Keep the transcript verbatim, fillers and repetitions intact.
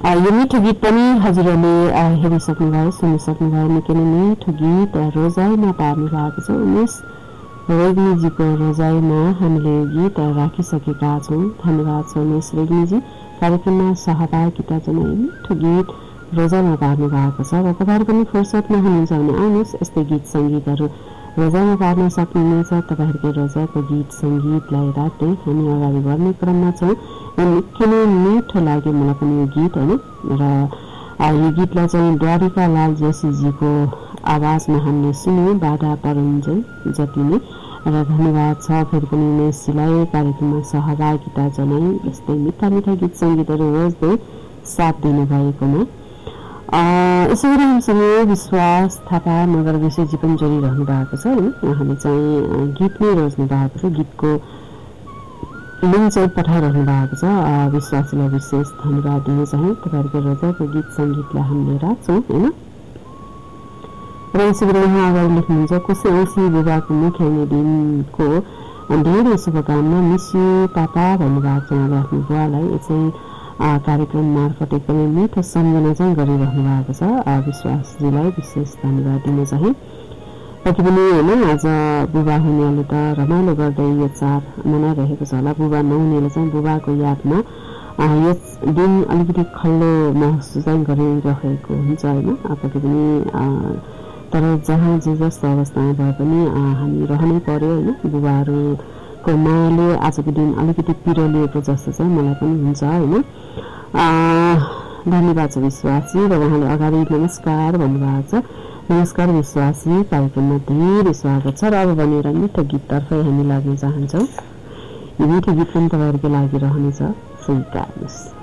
यो मिठो गीत पनि हजुरहरूले हेरिसक्नुभयो, सुनिसक्नुभयो। निकै नै मिठो गीत रोजाइमा पार्नु भएको छ। उमेश रेग्मीजीको रोजाइमा हामीले यो गीत राखिसकेका छौँ। धन्यवाद छ उमेश रेग्मीजी, कार्यक्रममा सहभागिता जनाई मिठो गीत रोजाइमा पार्नु भएको छ। र तपाईँहरू पनि फुर्सदमा हुनुहुन्छ भने आउनुहोस्, यस्तै गीत सङ्गीतहरू रोजाइमा पार्न सक्नुहुनेछ। तपाईँहरूको रोजाइको गीत सङ्गीतलाई राख्दै हामी अगाडि बढ्ने क्रममा छौँ। निकै नै मिठो लाग्यो मलाई पनि यो गीत होइन। र यो गीतलाई चाहिँ द्वारिका लाल जोशीजीको आवाजमा हामीले सुन्यौँ, बाधा परुन्जेल जति नै। र धन्यवाद छ फेरि पनि उमेशजीलाई कार्यक्रममा सहभागिता जनाई यस्तै मिठा मिठा गीत सङ्गीतहरू रोज्दै साथ दिनुभएकोमा। यसो गरी हामीसँग विश्वास थापा नगर विषयजी पनि जोडिरहनु भएको छ होइन। उहाँले चाहिँ गीत नै रोज्नु भएको छ, गीतको लिङ्क चाहिँ पठाइरहनु भएको छ। विश्वासलाई विशेष धन्यवाद दिन चाहे। तपाईँहरूको रोजाइको गीत सङ्गीतलाई हामीले राख्छौँ होइन। र यसो गरी उहाँ अगाडि लेख्नुहुन्छ, कोशी औँसी विवाहको मुख्य हुने दिनको धेरै शुभकामना, मिस यु पापा भन्नुभएको छ उहाँले आफ्नो बुवालाई। यो चाहिँ कार्यक्रम मार्फत एकदमै मिठो सम्झना चाहिँ गरिरहनु भएको छ। विश्वासजीलाई विशेष धन्यवाद दिन चाहे। जति पनि होइन आज बुबा हुनेहरूले त रमाइलो गर्दै यो चाड मनाइरहेको छ होला। बुबा नहुनेले चाहिँ बुबाको यादमा यस दिन अलिकति खल्लो महसुस चाहिँ गरिरहेको हुन्छ होइन। जति पनि तर जहाँ जे जस्तो अवस्थामा भए पनि हामी रहनै पर्यो होइन। बुबाहरूको मायाले आजको दिन अलिकति पिरोलिएको जस्तो चाहिँ मलाई पनि हुन्छ होइन। धन्यवाद छ विश्वासी। र उहाँले अगाडि नमस्कार भन्नुभएको छ। नमस्कार विश्वासी, कार्यक्रममा धेरै स्वागत छ। र अब भनेर मिठो गीततर्फै हामी लाग्न चाहन्छौँ। यो मिठो गीत पनि तपाईँहरूको लागि रहनेछ, स्वीकार्नुहोस्।